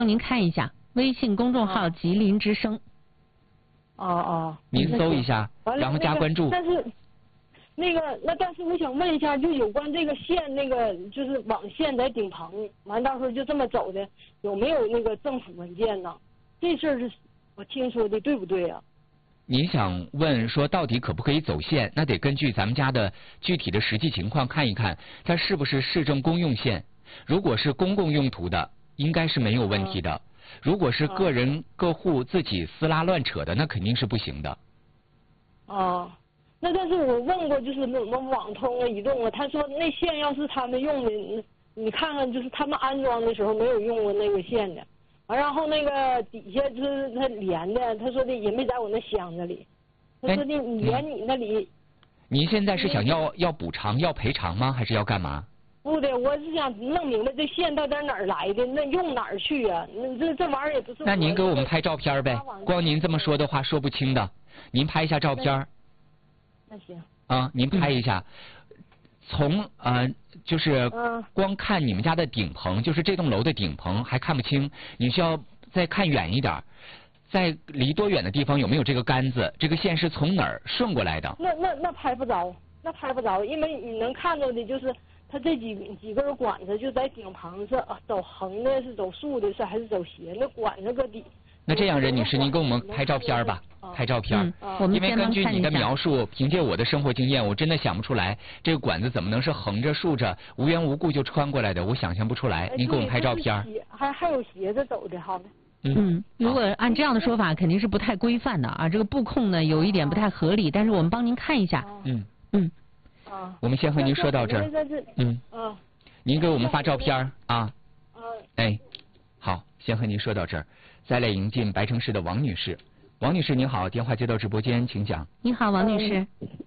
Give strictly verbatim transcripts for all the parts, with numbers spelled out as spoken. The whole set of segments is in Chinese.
您看一下微信公众号吉林之声。 哦哦。 您搜一下，然后加关注。 但是。那个，那但是我想问一下，就有关这个线，那个就是网线在顶棚，完到时候就这么走的，有没有那个政府文件呢？这事儿是我听说的，对不对啊？ 你想问说到底可不可以走线？那得根据咱们家的具体的实际情况看一看，它是不是市政公用线。如果是公共用途的，应该是没有问题的；嗯、如果是个人、各户自己私拉乱扯的，那肯定是不行的。 哦。那但是我问过，就是那什么网通啊、移动啊，他说那线要是他们用的，你看看就是他们安装的时候没有用过那个线的，完然后那个底下就是他连的，他说的也没在我那箱子里，他说的你连你那里。 您现在是想要要补偿要赔偿吗？还是要干嘛？ 不的，我是想弄明白这线到底哪儿来的，那用哪儿去啊？那这这玩意儿也不是。 那您给我们拍照片呗，光您这么说的话说不清的，您拍一下照片。 那行啊，您拍一下，从呃就是光看你们家的顶棚，就是这栋楼的顶棚还看不清，你需要再看远一点，在离多远的地方有没有这个杆子？这个线是从哪儿顺过来的？ 那那那拍不着，那拍不着，因为你能看到的就是它这几几根管子就在顶棚是走横的，是走竖的，是还是走斜？那管子搁底。 那这样，任女士，您给我们拍照片吧，拍照片。 嗯， 因为根据你的描述，凭借我的生活经验，我真的想不出来，这个管子怎么能是横着竖着，无缘无故就穿过来的？我想象不出来。您给我们拍照片。 还还有斜着走的，好的。 嗯，如果按这样的说法，肯定是不太规范的啊。这个布控呢，有一点不太合理，但是我们帮您看一下。 嗯嗯。 啊。 我们先和您说到这儿。嗯。 啊。 您给我们发照片啊。 嗯。 哎，好，先和您说到这儿。再来迎进白城市的王女士，王女士您好，电话接到直播间，请讲。 你好，王女士。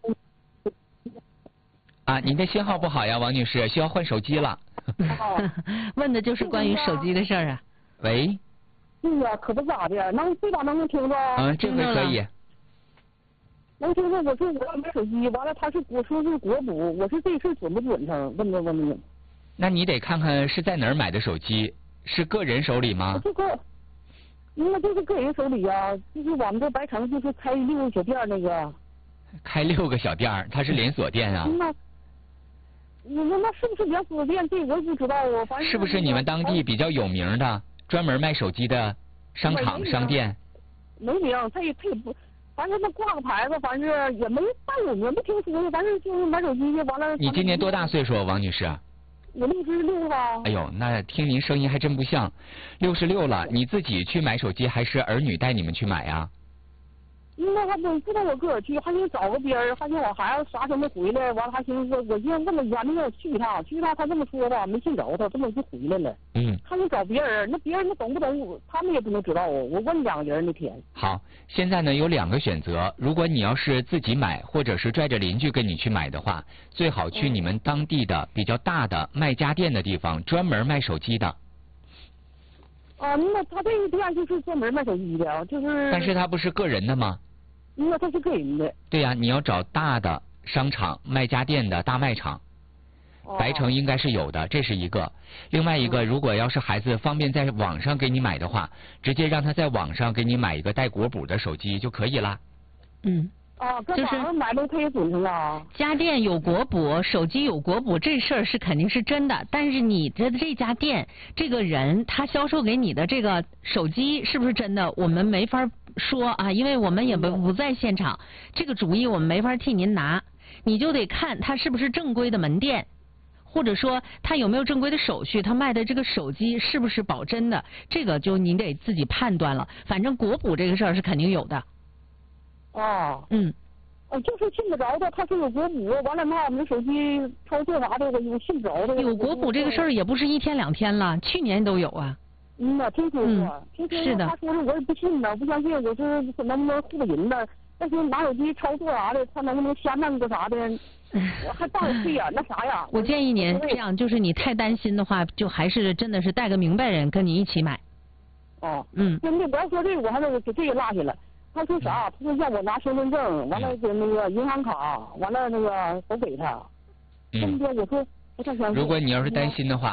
啊，您的信号不好呀，王女士，需要换手机了。 问的就是关于手机的事儿啊。 喂。 对呀，可不咋的，能这把能听着？ 嗯，这回可以。 能听着，我说我要买手机，完了他是我说是国补，我说这事准不准成？问着问着。 那你得看看是在哪儿买的手机，是个人手里吗？ 这个。那就是个人手里呀、啊，就是我们这白城就是开六个小店那个。 开六个小店，它是连锁店啊。 那，你说那是不是连锁店？这我也不知道啊。反正是不是你们当地比较有名的、专门卖手机的商场商店？ 没名，他也他也不，反正那挂个牌子，反正也没大有名，没听说，反正就是买手机去，完了。 你今年多大岁数，王女士？ 我六十六了。 哎呦，那听您声音还真不像，六十六了。你自己去买手机，还是儿女带你们去买呀？ 那还不不带我自个儿去，还想找个边儿，还想我孩子啥时候没回来，完了还寻思我今天问了严明去一趟，去一趟他这么说吧，没信着他，这么就回来了。 嗯。 还想找别人，那别人那懂不懂？他们也不能知道我。我问两个人那天。 好，现在呢有两个选择，如果你要是自己买，或者是拽着邻居跟你去买的话，最好去你们当地的比较大的卖家电的地方，专门卖手机的。 啊，那他这个店就是专门卖手机的，就是。 但是他不是个人的吗？ 那他是个人的。 对呀、啊，你要找大的商场卖家电的大卖场。白城应该是有的，这是一个。另外一个，如果要是孩子方便在网上给你买的话，直接让他在网上给你买一个带国补的手机就可以了。 嗯。 啊，搁网上买的他也准成啊。 家电有国补，手机有国补，这事儿是肯定是真的。但是你的这家店这个人他销售给你的这个手机是不是真的，我们没法说啊，因为我们也不不在现场，这个主意我们没法替您拿，你就得看他是不是正规的门店。或者说他有没有正规的手续，他卖的这个手机是不是保真的，这个就您得自己判断了。反正国补这个事儿是肯定有的。 哦。 嗯。 我就是信不着的，他说有国补，完了嘛，我们手机操作啥的，我我信不着的。 有国补这个事儿也不是一天两天了，去年都有啊。 嗯呐，听说过， 嗯、 听说过。 是的。 他说的我也不信呢，不相信，我说能不能唬着人呢？但是拿手机操作啥的，他能不能瞎弄个啥的？我还当然对呀，那啥呀？ 我建议您这样，就是你太担心的话，就还是真的是带个明白人跟你一起买。 哦。 嗯。 那那不要说这个，我还能给这个落下了。他说啥？他说让我拿身份证，完了给那个银行卡，完了那个都给他。 嗯。 我说不太相信。 如果你要是担心的话，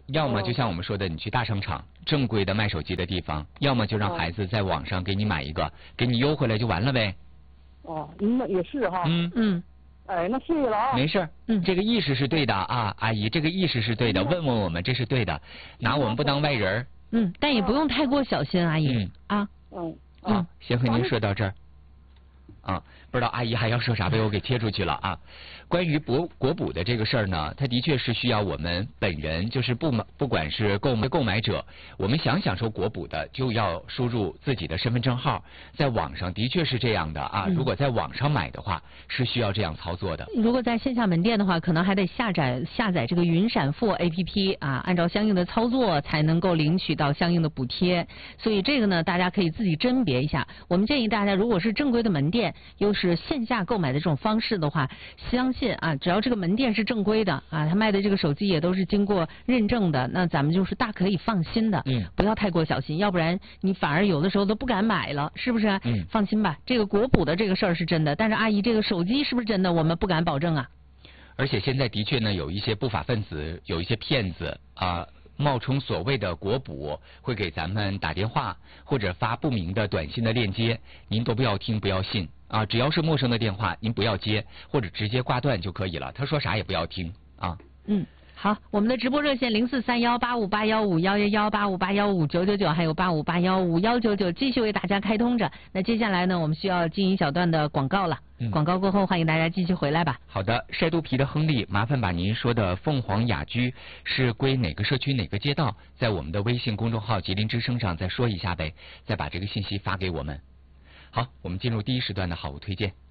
要么就像我们说的，你去大商场正规的卖手机的地方，要么就让孩子在网上给你买一个，给你邮回来就完了呗。 哦，那也是哈。 嗯嗯。 哎，那谢谢了啊。 没事， 嗯， 这个意识是对的啊，阿姨，这个意识是对的，问问我们这是对的，拿我们不当外人。 嗯，但也不用太过小心，阿姨。 嗯啊。 嗯。 啊，先和您说到这儿。啊，不知道阿姨还要说啥，被我给切出去了啊。关于国国补的这个事儿呢，它的确是需要我们本人，就是不不管是购买购买者，我们想享受国补的，就要输入自己的身份证号。在网上的确是这样的啊， 嗯、 如果在网上买的话，是需要这样操作的。 如果在线下门店的话，可能还得下载下载这个云闪付 A P P 啊，按照相应的操作才能够领取到相应的补贴。所以这个呢，大家可以自己甄别一下。我们建议大家，如果是正规的门店，又是线下购买的这种方式的话，相信啊，只要这个门店是正规的啊，他卖的这个手机也都是经过认证的，那咱们就是大可以放心的， 嗯， 不要太过小心，要不然你反而有的时候都不敢买了，是不是？ 嗯， 放心吧，这个国补的这个事儿是真的，但是阿姨这个手机是不是真的，我们不敢保证啊。 而且现在的确呢，有一些不法分子，有一些骗子啊。冒充所谓的国补，会给咱们打电话或者发不明的短信的链接，您都不要听，不要信啊！只要是陌生的电话，您不要接，或者直接挂断就可以了。他说啥也不要听啊。 嗯，好，我们的直播热线零四三幺八五八幺五幺幺幺八五八幺五九九九，还有八五八幺五幺九九，继续为大家开通着。那接下来呢，我们需要进一小段的广告了。嗯、广告过后，欢迎大家继续回来吧。 好的，晒肚皮的亨利，麻烦把您说的凤凰雅居是归哪个社区哪个街道，在我们的微信公众号吉林之声上再说一下呗，再把这个信息发给我们。好，我们进入第一时段的好物推荐。